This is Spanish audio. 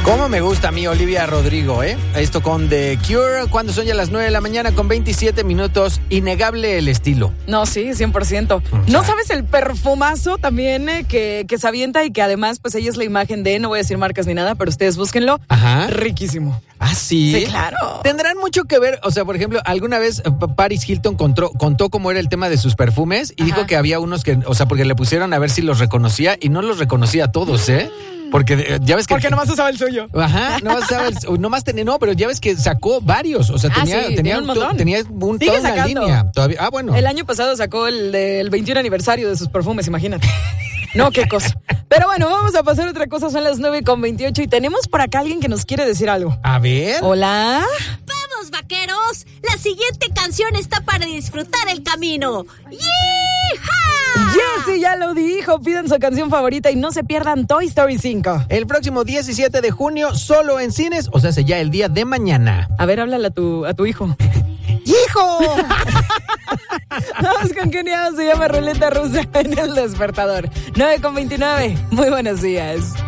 Cómo me gusta a mí Olivia Rodrigo, ¿eh? Esto con The Cure, cuando son ya las 9 de la mañana con 27 minutos. Innegable el estilo. No, sí, 100%. ¿No sabes el perfumazo también que se avienta y que además, pues ella es la imagen de, no voy a decir marcas ni nada, pero ustedes búsquenlo. Ajá. Riquísimo. ¿Ah, sí? Sí, claro. Tendrán mucho que ver, o sea, por ejemplo, alguna vez Paris Hilton contó cómo era el tema de sus perfumes y dijo que había unos que, o sea, porque le pusieron a ver si los reconocía y no los reconocía a todos, ¿eh? Porque ya ves que... Porque nomás usaba el suyo. Ajá, pero ya ves que sacó varios, o sea, tenía un montón. Tenía toda una línea. Todavía, bueno. El año pasado sacó el del 21 aniversario de sus perfumes, imagínate. No, qué cosa. Pero bueno, vamos a pasar a otra cosa, son las 9:28 y tenemos por acá alguien que nos quiere decir algo. A ver. Hola. ¡Vamos, vaqueros! La siguiente canción está para disfrutar el camino. ¡Yeeha! Jessy ya lo dijo, pidan su canción favorita y no se pierdan Toy Story 5. El próximo 17 de junio, solo en cines, o sea, ya el día de mañana. A ver, háblale a tu hijo. ¡Hijo! Vamos con Kenia, se llama Ruleta Rusa en El Despertador. 9:29. Muy buenos días.